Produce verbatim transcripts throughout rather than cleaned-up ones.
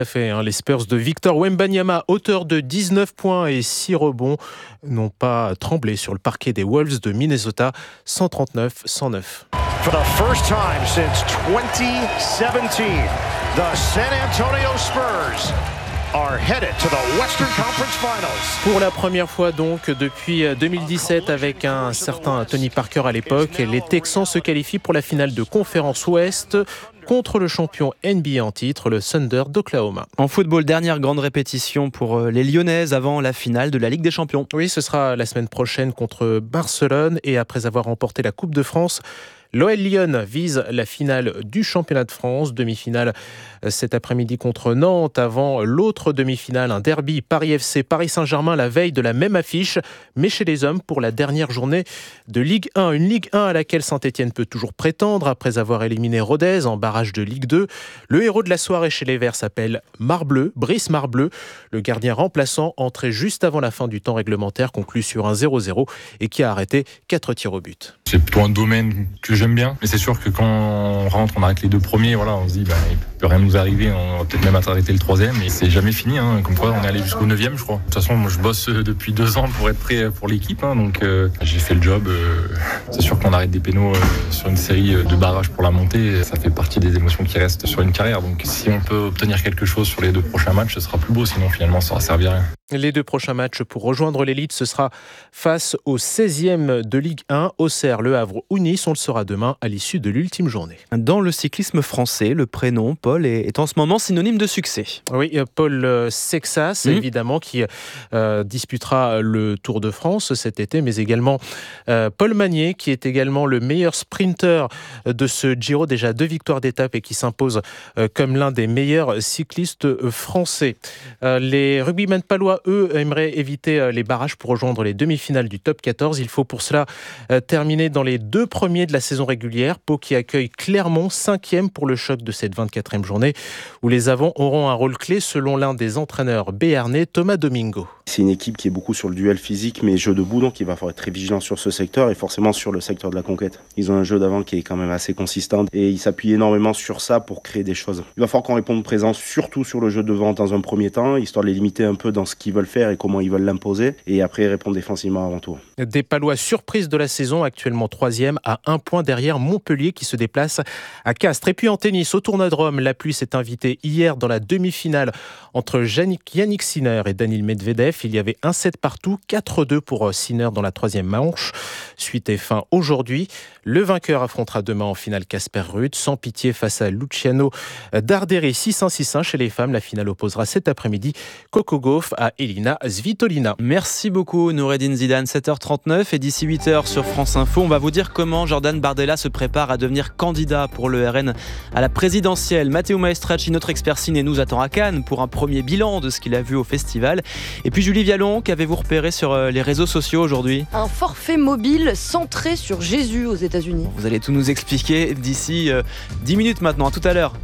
Fait, hein, les Spurs de Victor Wembanyama, auteur de dix-neuf points et six rebonds, n'ont pas tremblé sur le parquet des Wolves de Minnesota, cent trente-neuf à cent neuf. For the first time since twenty seventeen, the San Antonio Spurs are headed to the Western Conference Finals. Pour la première fois donc depuis deux mille dix-sept, avec un certain Tony Parker à l'époque, les Texans se qualifient pour la finale de conférence Ouest contre le champion N B A en titre, le Thunder d'Oklahoma. En football, dernière grande répétition pour les Lyonnaises avant la finale de la Ligue des Champions. Oui, ce sera la semaine prochaine contre Barcelone, et après avoir remporté la Coupe de France, l'O L Lyon vise la finale du championnat de France. Demi-finale cet après-midi contre Nantes, avant l'autre demi-finale, un derby Paris F C Paris Saint-Germain la veille de la même affiche, mais chez les hommes pour la dernière journée de Ligue un. Une Ligue un à laquelle Saint-Etienne peut toujours prétendre après avoir éliminé Rodez en barrage de Ligue deux. Le héros de la soirée chez les Verts s'appelle Marbleu, Brice Marbleu, le gardien remplaçant entré juste avant la fin du temps réglementaire conclu sur un zéro zéro et qui a arrêté quatre tirs au but. C'est plutôt un domaine que j'aime bien, mais c'est sûr que quand on rentre, on arrête les deux premiers, voilà, on se dit bah, il peut rien nous arriver, on va peut-être même arrêter le troisième, et c'est jamais fini, hein, comme quoi on est allé jusqu'au neuvième, je crois. De toute façon, moi je bosse depuis deux ans pour être prêt pour l'équipe, hein, donc euh, j'ai fait le job. Euh, c'est sûr qu'on arrête des pénaux euh, sur une série de barrages pour la montée, ça fait partie des émotions qui restent sur une carrière, donc si on peut obtenir quelque chose sur les deux prochains matchs, ce sera plus beau, sinon finalement ça aura servi à rien. Les deux prochains matchs pour rejoindre l'élite, ce sera face au seizième de Ligue un, Auxerre, Le Havre ou Nice. On le saura demain à l'issue de l'ultime journée. Dans le cyclisme français, le prénom Paul est en ce moment synonyme de succès. Oui, Paul Sexas, mmh. évidemment, qui euh, disputera le Tour de France cet été, mais également euh, Paul Magnier, qui est également le meilleur sprinter de ce Giro, déjà deux victoires d'étape et qui s'impose euh, comme l'un des meilleurs cyclistes français. Euh, les rugbymen palois, eux, aimeraient éviter les barrages pour rejoindre les demi-finales du top quatorze. Il faut pour cela euh, terminer dans les deux premiers de la saison régulière. Pau qui accueille Clermont, cinquième pour le choc de cette vingt-quatrième journée, où les Avants auront un rôle clé selon l'un des entraîneurs béarnais, Thomas Domingo. C'est une équipe qui est beaucoup sur le duel physique, mais jeu debout, donc il va falloir être très vigilant sur ce secteur et forcément sur le secteur de la conquête. Ils ont un jeu d'avant qui est quand même assez consistant et ils s'appuient énormément sur ça pour créer des choses. Il va falloir qu'on réponde présent surtout sur le jeu devant dans un premier temps, histoire de les limiter un peu dans ce qu'ils veulent faire et comment ils veulent l'imposer, et après répondre défensivement avant tout. Des Palois surprises de la saison, actuellement troisième à un point derrière Montpellier qui se déplace à Castres. Et puis en tennis, au tournoi de Rome, la pluie s'est invitée hier dans la demi-finale entre Yannick Sinner et Daniil Medvedev. Il y avait un set partout, quatre deux pour Sinner dans la troisième manche. Suite et fin aujourd'hui. Le vainqueur affrontera demain en finale Casper Ruud, sans pitié face à Luciano Darderi. six un six un chez les femmes. La finale opposera cet après-midi Coco Gauff à Elina Svitolina. Merci beaucoup Noureddine Zidane, sept heures trente-neuf, et d'ici huit heures sur France Info, on va vous dire comment Jordan Bardella se prépare à devenir candidat pour le R N à la présidentielle. Matteo Maestracci, notre expert ciné, nous attend à Cannes pour un premier bilan de ce qu'il a vu au festival. Et puis Julie Vialon, qu'avez-vous repéré sur les réseaux sociaux aujourd'hui ? Un forfait mobile centré sur Jésus aux États-Unis. Vous allez tout nous expliquer d'ici euh, dix minutes maintenant. À tout à l'heure.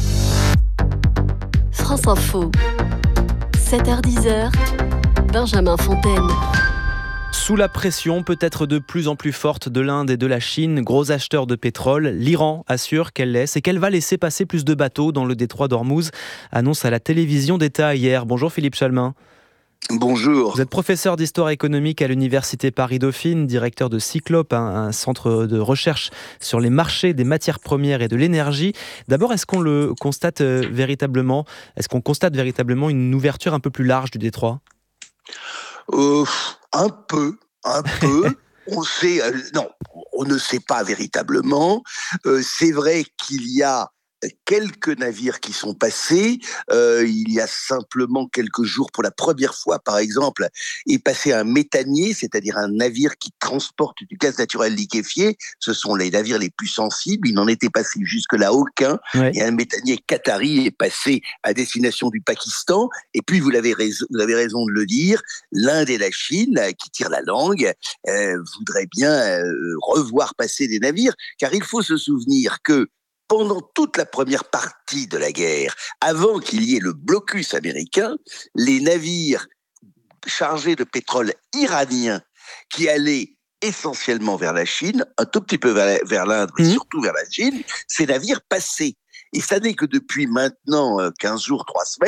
France Info, sept heures dix, Benjamin Fontaine. Sous la pression peut-être de plus en plus forte de l'Inde et de la Chine, gros acheteurs de pétrole, l'Iran assure qu'elle laisse et qu'elle va laisser passer plus de bateaux dans le détroit d'Ormuz, annonce à la télévision d'État hier. Bonjour Philippe Chalmin. Bonjour. Vous êtes professeur d'histoire économique à l'université Paris-Dauphine, directeur de Cyclope, un, un centre de recherche sur les marchés des matières premières et de l'énergie. D'abord, est-ce qu'on le constate euh, véritablement, est-ce qu'on constate véritablement une ouverture un peu plus large du détroit ? euh, Un peu, un peu. On sait, euh, non, on ne sait pas véritablement. Euh, c'est vrai qu'il y a quelques navires qui sont passés. Euh, il y a simplement quelques jours, pour la première fois, par exemple, est passé un méthanier, c'est-à-dire un navire qui transporte du gaz naturel liquéfié. Ce sont les navires les plus sensibles. Il n'en était passé jusque-là aucun. Ouais. Et un méthanier qatari est passé à destination du Pakistan. Et puis, vous avez raison, vous avez raison de le dire, l'Inde et la Chine, qui tirent la langue, euh, voudraient bien euh, revoir passer des navires, car il faut se souvenir que pendant toute la première partie de la guerre, avant qu'il y ait le blocus américain, les navires chargés de pétrole iranien qui allaient essentiellement vers la Chine, un tout petit peu vers, vers l'Inde, mais mmh. surtout vers la Chine, ces navires passaient. Et ça n'est que depuis maintenant quinze jours, trois semaines,